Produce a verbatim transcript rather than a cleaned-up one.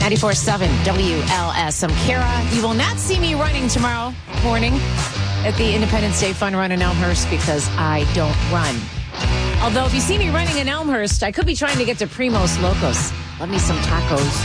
ninety-four point seven W L S. I'm Kara. You will not see me running tomorrow morning at the Independence Day Fun Run in Elmhurst because I don't run. Although if you see me running in Elmhurst, I could be trying to get to Primos Locos. Love me some tacos.